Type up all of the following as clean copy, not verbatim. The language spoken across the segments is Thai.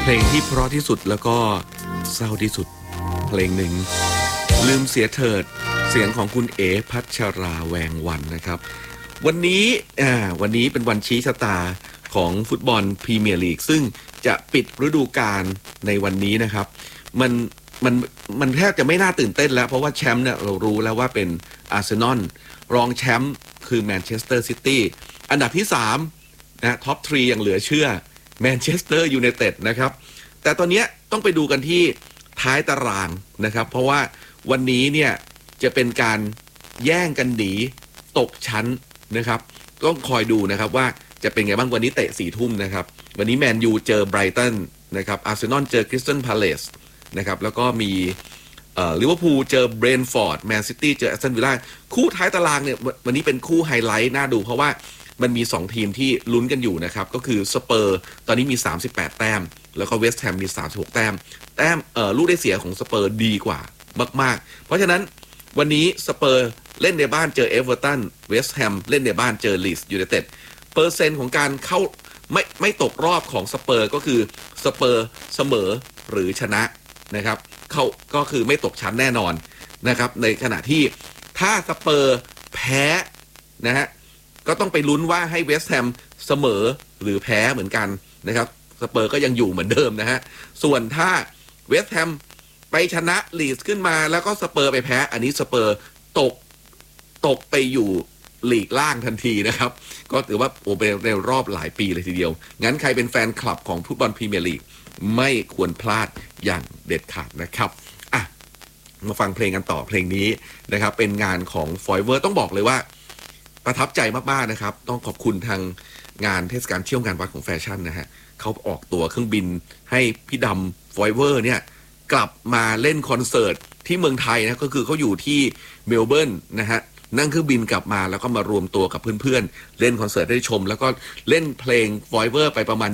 เพลงที่เพราะที่สุดแล้วก็เศร้าที่สุดเพลงหนึ่งลืมเสียเถิดเสียงของคุณเอ๋พัชราแวงวันนะครับวันนี้เป็นวันชี้ชะตาของฟุตบอลพรีเมียร์ลีกซึ่งจะปิดฤดูกาลในวันนี้นะครับมันแทบจะไม่น่าตื่นเต้นแล้วเพราะว่าแชมป์เนี่ยเรารู้แล้วว่าเป็นอาร์เซนอลรองแชมป์คือแมนเชสเตอร์ซิตี้อันดับที่3นะท็อป3อย่างเหลือเชื่อแมนเชสเตอร์ยูไนเต็ดนะครับแต่ตอนนี้ต้องไปดูกันที่ท้ายตารางนะครับเพราะว่าวันนี้เนี่ยจะเป็นการแย่งกันหนีตกชั้นนะครับต้องคอยดูนะครับว่าจะเป็นไงบ้างวันนี้เตะ4 ทุ่มนะครับวันนี้แมนยูเจอไบรตันนะครับอาร์เซนอลเจอคริสตัลพาเลซนะครับแล้วก็มีลิเวอร์พูลเจอเบรนท์ฟอร์ดแมนซิตี้เจอแอสตันวิลล่าคู่ท้ายตารางเนี่ยวันนี้เป็นคู่ไฮไลท์น่าดูเพราะว่ามันมี2ทีมที่ลุ้นกันอยู่นะครับก็คือสเปอร์ตอนนี้มี38แต้มแล้วก็เวสต์แฮมมี36แต้มลูกได้เสียของสเปอร์ดีกว่ามากๆเพราะฉะนั้นวันนี้สเปอร์เล่นในบ้านเจอเอเวอร์ตันเวสต์แฮมเล่นในบ้านเจอลีดส์ยูไนเต็ดเปอร์เซ็นต์ของการเข้าไม่ตกรอบของสเปอร์ก็คือสเปอร์เสมอหรือชนะนะครับก็คือไม่ตกชั้นแน่นอนนะครับในขณะที่ถ้าสเปอร์แพ้นะฮะก็ต้องไปลุ้นว่าให้เวสต์แฮมเสมอหรือแพ้เหมือนกันนะครับสเปอร์ก็ยังอยู่เหมือนเดิมนะฮะส่วนถ้าเวสต์แฮมไปชนะลีดส์ขึ้นมาแล้วก็สเปอร์ไปแพ้อันนี้สเปอร์ตกไปอยู่ลีกล่างทันทีนะครับก็ถือว่าเป็นในรอบหลายปีเลยทีเดียวงั้นใครเป็นแฟนคลับของฟุตบอลพรีเมียร์ลีกไม่ควรพลาดอย่างเด็ดขาดนะครับมาฟังเพลงกันต่อเพลงนี้นะครับเป็นงานของ Forever ต้องบอกเลยว่าประทับใจมากๆนะครับต้องขอบคุณทางงานเทศกาลเที่ยวงานวัดของแฟชั่นนะฮะเขาออกตัวเครื่องบินให้พี่ดำ Forever เนี่ยกลับมาเล่นคอนเสิร์ตที่เมืองไทยนะก็คือเขาอยู่ที่เมลเบิร์นนะฮะนั่งเครื่องบินกลับมาแล้วก็มารวมตัวกับเพื่อนๆเล่นคอนเสิร์ตได้ชมแล้วก็เล่นเพลง Forever ไปประมาณ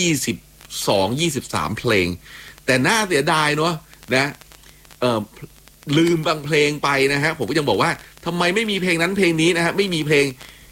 23 เพลงแต่น่าเสียดายเนาะนะลืมบางเพลงไปนะฮะผมก็ยังบอกว่าทำไมไม่มีเพลงนั้นเพลงนี้นะฮะไม่มีเพลง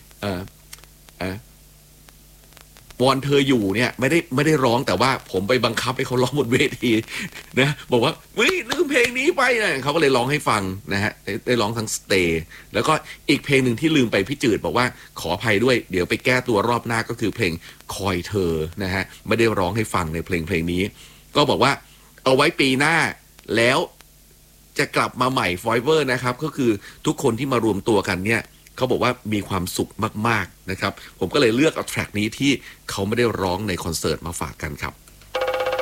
วอนเธออยู่เนี่ยไม่ได้ร้องแต่ว่าผมไปบังคับให้เขาร้องบนเวทีนะบอกว่าเฮ้ยลืมเพลงนี้ไปนะเขาก็เลยร้องให้ฟังนะฮะได้ร้องทั้งสเตย์แล้วก็อีกเพลงหนึ่งที่ลืมไปพี่จืดบอกว่าขออภัยด้วยเดี๋ยวไปแก้ตัวรอบหน้าก็คือเพลงคอยเธอนะฮะไม่ได้ร้องให้ฟังในเพลงนี้ก็บอกว่าเอาไว้ปีหน้าแล้วจะกลับมาใหม่ Forever นะครับก็คือทุกคนที่มารวมตัวกันเนี่ยเขาบอกว่ามีความสุขมากๆนะครับผมก็เลยเลือกเอาแทร็กนี้ที่เขาไม่ได้ร้องในคอนเสิร์ตมาฝากกันครับ